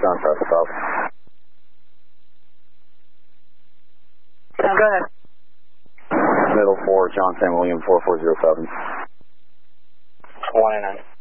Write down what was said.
John South South. Go ahead. Middle 4, John Sam William 4407. 189.